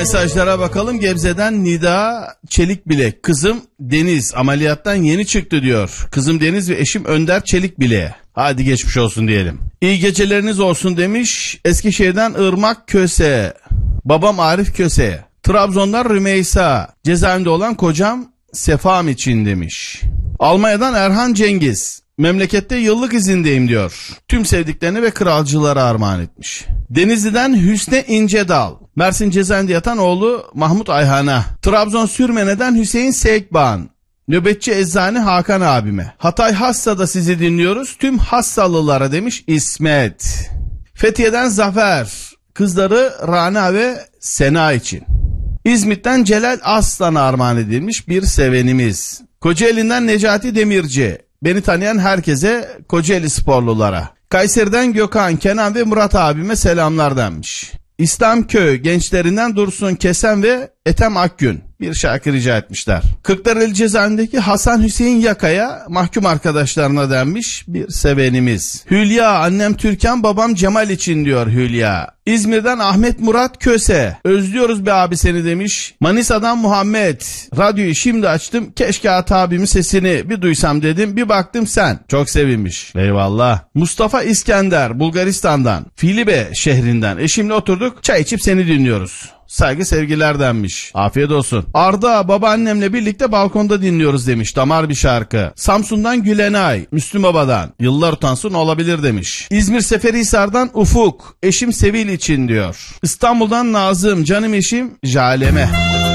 mesajlara bakalım. Gebze'den Nida Çelikbilek. Kızım Deniz ameliyattan yeni çıktı diyor. Kızım Deniz ve eşim Önder Çelikbilek'e. Hadi geçmiş olsun diyelim. İyi geceleriniz olsun demiş. Eskişehir'den Irmak Köse. Babam Arif Köse. Trabzon'dan Rümeysa. Cezaevinde olan kocam Sefam için demiş. Almanya'dan Erhan Cengiz. Memlekette yıllık izindeyim diyor. Tüm sevdiklerini ve kralcılara armağan etmiş. Denizli'den Hüsne İncedal. Mersin cezaevinde yatan oğlu Mahmut Ayhan'a. Trabzon Sürmene'den Hüseyin Sekban. Nöbetçi eczane Hakan abime. Hatay Hassa'da sizi dinliyoruz. Tüm Hassalılara demiş İsmet. Fethiye'den Zafer. Kızları Rana ve Sena için. İzmit'ten Celal Aslan'a armağan edilmiş bir sevenimiz. Kocaeli'nden Necati Demirci. Beni tanıyan herkese, Kocaeli sporlulara. Kayseri'den Gökhan, Kenan ve Murat abime selamlar denmiş. İslamköy gençlerinden Dursun Kesen ve Ethem Akgün bir şarkı rica etmişler. Kırklareli cezaevindeki Hasan Hüseyin Yaka'ya mahkum arkadaşlarına denmiş bir sevenimiz. Hülya, annem Türkan, babam Cemal için diyor Hülya. İzmir'den Ahmet Murat Köse. Özlüyoruz be abi seni demiş. Manisa'dan Muhammed. Radyoyu şimdi açtım. Keşke At abimin sesini bir duysam dedim. Bir baktım sen. Çok sevinmiş. Eyvallah. Mustafa İskender Bulgaristan'dan. Filibe şehrinden. Eşimle oturduk. Çay içip seni dinliyoruz. Saygı sevgiler denmiş. Afiyet olsun. Arda babaannemle birlikte balkonda dinliyoruz demiş. Damar bir şarkı. Samsun'dan Gülenay. Müslüm Baba'dan. Yıllar utansın olabilir demiş. İzmir Seferihisar'dan Ufuk. Eşim Sevil için diyor. İstanbul'dan Nazım. Canım eşim Jaleme.